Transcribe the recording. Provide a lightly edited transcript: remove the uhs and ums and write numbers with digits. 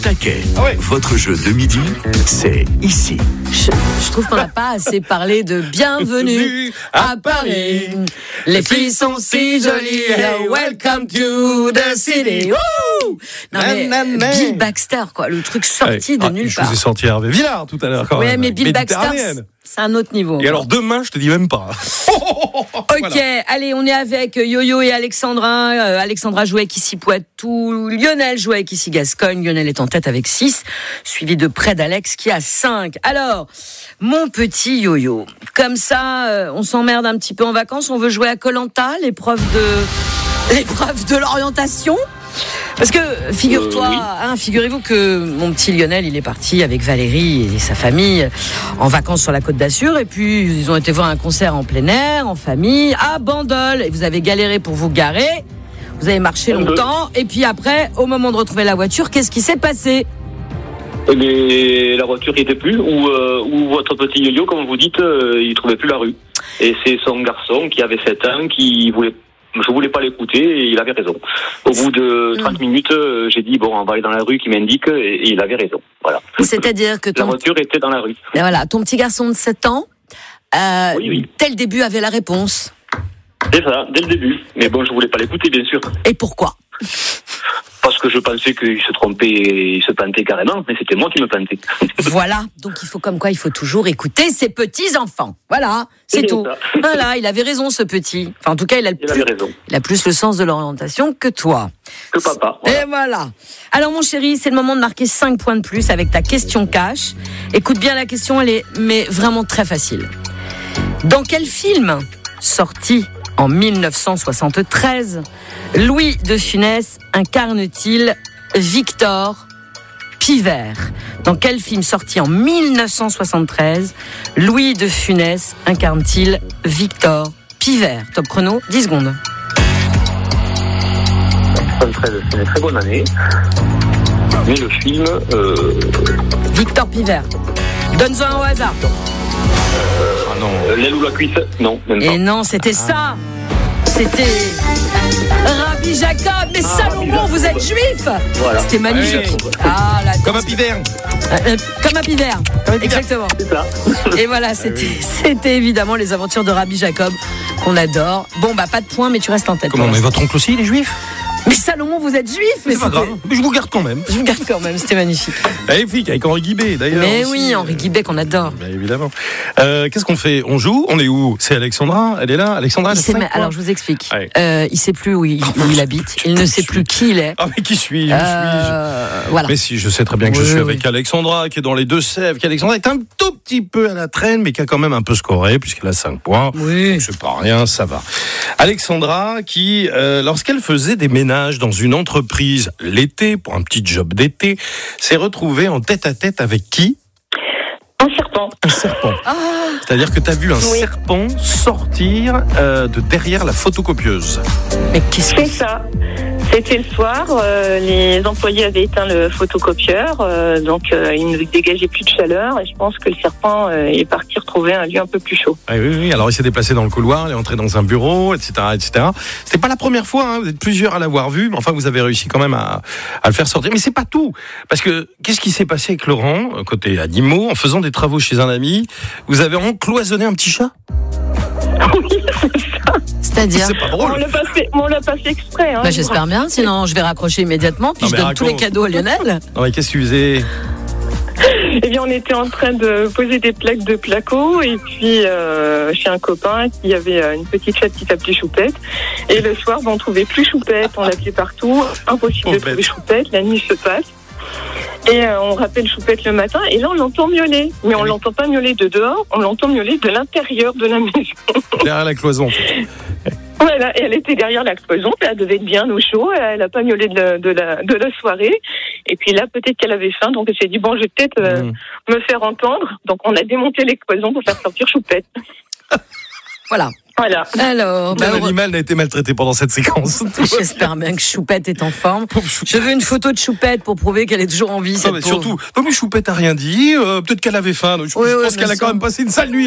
taquet. Votre jeu de midi, c'est ici. Je trouve qu'on n'a pas assez parlé de bienvenue à Paris. Les filles sont si jolies. Hello, welcome to the city. Woo! Non mais Bill Baxter, quoi, le truc sorti de nulle part. Je vous ai sorti Hervé Villard tout à l'heure. Quand même. Mais Bill Baxter, c'est un autre niveau. Et alors demain, je te dis même pas. Ok, voilà. Allez, on est avec Yo-Yo et Alexandra. Alexandra joue avec ici Poitou. Lionel joue avec ici Gascogne. Lionel est en tête avec 6, suivi de près d'Alex qui a 5. Alors, mon petit Yo-Yo, comme ça, on s'emmerde un petit peu en vacances. On veut jouer à Koh-Lanta, l'épreuve de l'orientation. Parce que, figurez-vous que mon petit Lionel, il est parti avec Valérie et sa famille en vacances sur la Côte d'Azur. Et puis, ils ont été voir un concert en plein air, en famille, à Bandol. Et vous avez galéré pour vous garer. Vous avez marché longtemps. Et puis après, au moment de retrouver la voiture, qu'est-ce qui s'est passé ? Mais la voiture n'y était plus, ou votre petit Yo-Yo, comme vous dites, il ne trouvait plus la rue. Et c'est son garçon qui avait 7 ans je voulais pas l'écouter et il avait raison. Au bout de 30 minutes, j'ai dit bon, on va aller dans la rue qui m'indique et il avait raison. Voilà. C'est-à-dire que la voiture était dans la rue. Et voilà, ton petit garçon de 7 ans, oui. Dès le début avait la réponse. C'est ça, dès le début. Mais bon, je voulais pas l'écouter, bien sûr. Et pourquoi ? Parce que je pensais qu'il se trompait, il se plantait carrément, mais c'était moi qui me plantais. Voilà, donc il faut toujours écouter ses petits-enfants. Voilà, c'est tout. Ça. Voilà, il avait raison ce petit. Enfin, en tout cas, il a plus le sens de l'orientation que toi. Que papa. Voilà. Et voilà. Alors mon chéri, c'est le moment de marquer 5 points de plus avec ta question cash. Écoute bien la question, elle est vraiment très facile. Dans quel film sorti en 1973, Louis de Funès incarne-t-il Victor Pivert ? Dans quel film sorti en 1973, Louis de Funès incarne-t-il Victor Pivert ? Top chrono, 10 secondes. 73, c'est une très bonne année. Mais le film... Victor Pivert. Donne-en un au hasard. Non. L'aile ou la cuisse ? Non, même pas. Et non, c'était ça. C'était Rabbi Jacob. Mais Salomon, vous êtes juif. Voilà. C'était magnifique. Oui. Comme un Pivert. Comme un Pivert. Exactement. C'est ça. Et voilà, c'était évidemment les aventures de Rabbi Jacob qu'on adore. Bon, pas de point, mais tu restes en tête. Comment, mais votre oncle aussi, il est juif ? Mais Salomon, vous êtes juif. C'est pas grave, mais je vous garde quand même. C'était magnifique. Magnifique, avec Henri Guibet d'ailleurs. Mais aussi. Oui, Henri Guibet qu'on adore. Bien évidemment. Qu'est-ce qu'on fait ? On joue ? On est où ? C'est Alexandra ? Elle est là ? Alexandra, alors je vous explique. Il sait plus où il habite. Il ne sait plus qui il est. Ah mais qui suis-je ? Voilà. Mais si, je sais très bien que je suis avec Alexandra, qui est dans les Deux-Sèvres. Alexandra est un tout petit peu à la traîne, mais qui a quand même un peu scoré, puisqu'elle a 5 points. Oui. C'est pas rien, ça va. Alexandra, qui, lorsqu'elle faisait des ménages dans une entreprise l'été, pour un petit job d'été, s'est retrouvée en tête-à-tête avec qui ? Un serpent. C'est-à-dire que tu as vu un serpent sortir de derrière la photocopieuse. Mais qu'est-ce que c'est ça ? C'était le soir, les employés avaient éteint le photocopieur, donc il ne dégageait plus de chaleur et je pense que le serpent est parti retrouver un lieu un peu plus chaud. Oui, alors il s'est déplacé dans le couloir, il est entré dans un bureau, etc. C'était pas la première fois, vous êtes plusieurs à l'avoir vu, mais enfin vous avez réussi quand même à le faire sortir. Mais c'est pas tout, parce que qu'est-ce qui s'est passé avec Laurent, côté animaux, en faisant des travaux chez un ami, vous avez encloisonné un petit chat ? Oui, c'est ça. C'est-à-dire c'est pas drôle. On l'a pas fait exprès. J'espère bien, sinon je vais raccrocher immédiatement, puis je donne tous les cadeaux à Lionel. Non mais qu'est-ce que tu faisais ? Eh bien, on était en train de poser des plaques de placo et puis chez un copain qui avait une petite chatte qui s'appelait Choupette. Et le soir, on trouvait plus Choupette, on l'appelait partout, impossible de trouver Choupette, la nuit se passe. Et on rappelle Choupette le matin et là on l'entend miauler. Mais on l'entend pas miauler de dehors, on l'entend miauler de l'intérieur de la maison. Derrière la cloison en fait. Voilà, et elle était derrière la cloison, elle devait être bien au chaud, elle a pas miaulé de la soirée. Et puis là, peut-être qu'elle avait faim, donc elle s'est dit, bon, je vais peut-être me faire entendre. Donc on a démonté les cloisons pour faire sortir Choupette. Voilà. Alors, l'animal n'a été maltraité pendant cette séquence. J'espère bien que Choupette est en forme. Je veux une photo de Choupette pour prouver qu'elle est toujours en vie. Surtout, mais Choupette a rien dit. Peut-être qu'elle avait faim. Je pense qu'elle a quand même passé une sale nuit.